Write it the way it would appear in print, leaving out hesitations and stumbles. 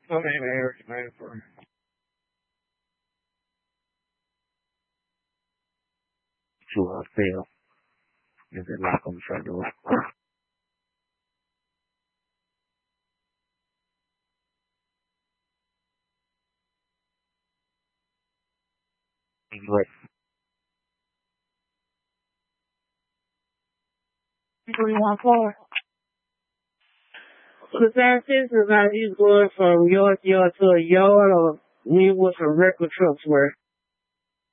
My name is Eric Manford. To fail. Is it lock on the front door? What? 314. The sanitation is how he's going from yard to yard to yard, or me with some record trucks where